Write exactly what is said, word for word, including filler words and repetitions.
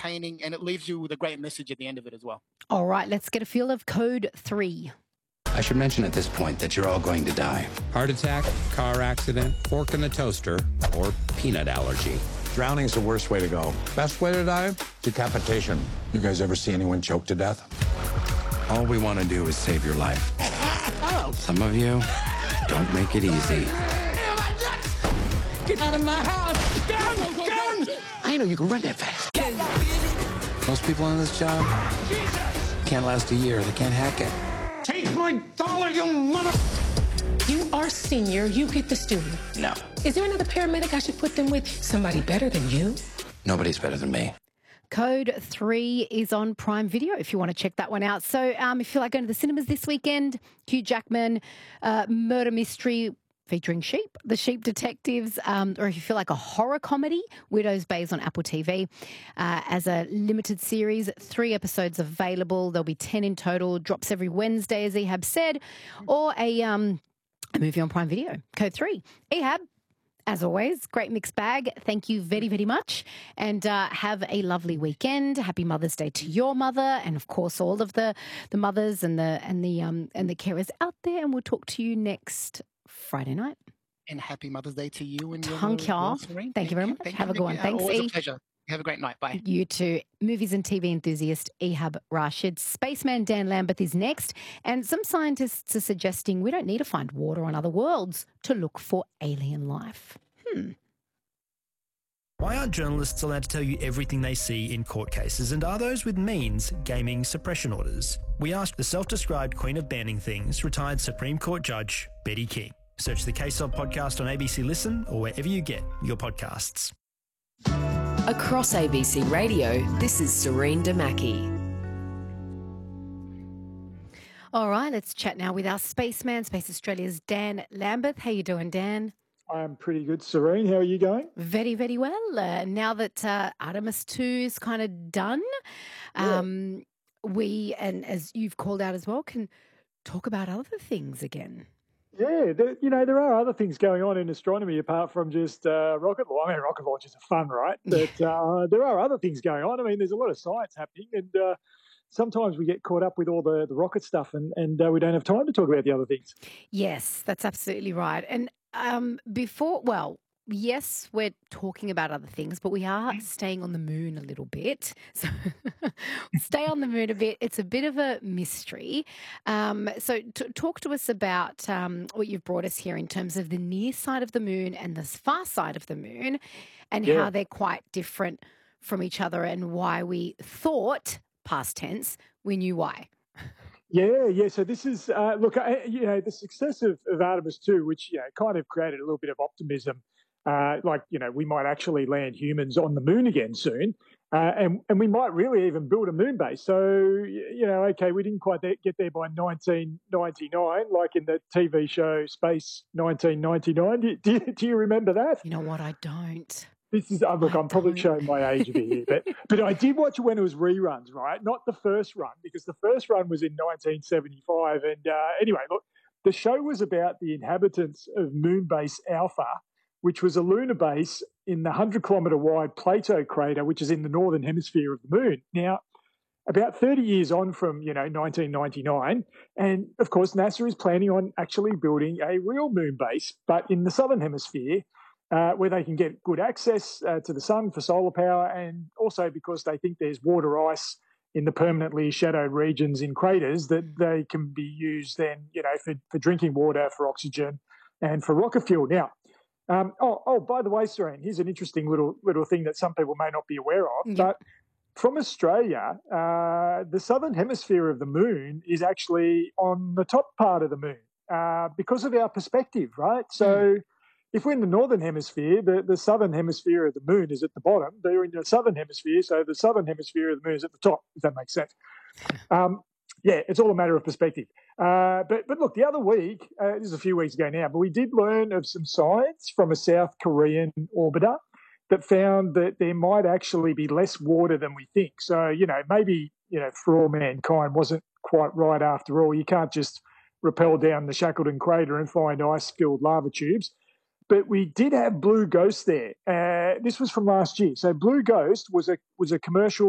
entertaining, and it leaves you with a great message at the end of it as well. All right, let's get a feel of Code three. I should mention at this point that you're all going to die. Heart attack, car accident, fork in the toaster, or peanut allergy. Drowning's the worst way to go. Best way to die? Decapitation. You guys ever see anyone choke to death? All we want to do is save your life. Some of you don't make it easy. Get out of my house! Gun! Gun! I didn't know you could run that fast. Most people on this job can't last a year. They can't hack it. Take my dollar, you mother... You are senior. You get the student. No. Is there another paramedic I should put them with? Somebody better than you? Nobody's better than me. Code three is on Prime Video if you want to check that one out. So um, if you like going to the cinemas this weekend, Hugh Jackman, uh, murder mystery featuring sheep, The Sheep Detectives, um, or if you feel like a horror comedy, Widow's Bay is on Apple T V uh, as a limited series. Three episodes available. There'll be ten in total. Drops every Wednesday, as Ehab said, or a, um, a movie on Prime Video. Code three. Ehab, as always, great mixed bag. Thank you very, very much. And uh, have a lovely weekend. Happy Mother's Day to your mother, and of course all of the, the mothers and the and the um and the carers out there. And we'll talk to you next Friday night. And happy Mother's Day to you and your Thank you. Thank you very much. Thank Have you. a good one. Thanks, Always E. a pleasure. Have a great night. Bye. You too. Movies and T V enthusiast Ehab Rashid. Spaceman Dan Lambert is next. And some scientists are suggesting we don't need to find water on other worlds to look for alien life. Hmm. Why aren't journalists allowed to tell you everything they see in court cases, and are those with means gaming suppression orders? We asked the self-described queen of banning things, retired Supreme Court Judge Betty King. Search the K-Sub podcast on A B C Listen or wherever you get your podcasts. Across A B C Radio, this is Serene Damaki. All right, let's chat now with our spaceman, Space Australia's Dan Lambert. How you doing, Dan? I'm pretty good, Serene. How are you going? Very, very well. Uh, now that uh, Artemis two is kind of done, Yeah. um, we, and as you've called out as well, can talk about other things again. Yeah, there, you know, there are other things going on in astronomy apart from just uh, rocket launch. I mean, rocket launches are fun, right? But uh, there are other things going on. I mean, there's a lot of science happening, and uh, sometimes we get caught up with all the, the rocket stuff, and, and uh, we don't have time to talk about the other things. Yes, that's absolutely right. And um, before, well, yes, we're talking about other things, but we are staying on the moon a little bit. So stay on the moon a bit. It's a bit of a mystery. Um, so t- talk to us about um, what you've brought us here in terms of the near side of the moon and the far side of the moon, and Yeah. how they're quite different from each other, and why we thought, past tense, we knew why. Yeah, yeah. So this is, uh, look, I, you know, the success of, of Artemis two, which, you know, kind of created a little bit of optimism, uh, like, you know, we might actually land humans on the moon again soon, uh, and, and we might really even build a moon base. So, you know, okay, we didn't quite get there by nineteen ninety-nine, like in the T V show Space nineteen ninety-nine. Do, do, do you remember that? You know what? I don't. This is, uh, look, I I'm probably don't. showing my age a bit here, but, but I did watch it when it was reruns, right? Not the first run, because the first run was in nineteen seventy-five. And uh, anyway, look, the show was about the inhabitants of Moonbase Alpha, which was a lunar base in the one hundred kilometre wide Plato crater, which is in the northern hemisphere of the moon. Now, about thirty years on from, you know, nineteen ninety-nine, and of course NASA is planning on actually building a real moon base, but in the southern hemisphere, uh, where they can get good access uh, to the sun for solar power, and also because they think there's water ice in the permanently shadowed regions in craters that they can be used then, you know, for, for drinking water, for oxygen, and for rocket fuel. Now, um, oh, oh, by the way, Serene, here's an interesting little little thing that some people may not be aware of, Yep. but from Australia, uh, the southern hemisphere of the moon is actually on the top part of the moon uh, because of our perspective, right? So if we're in the northern hemisphere, the, the southern hemisphere of the moon is at the bottom. They're in the southern hemisphere, so the southern hemisphere of the moon is at the top, if that makes sense. Um, yeah, it's all a matter of perspective. Uh, but but look, the other week, uh, this is a few weeks ago now, but we did learn of some science from a South Korean orbiter that found that there might actually be less water than we think. So, you know, maybe, you know, for all mankind wasn't quite right after all. You can't just rappel down the Shackleton crater and find ice-filled lava tubes. But we did have Blue Ghost there. Uh, this was from last year. So Blue Ghost was a was a commercial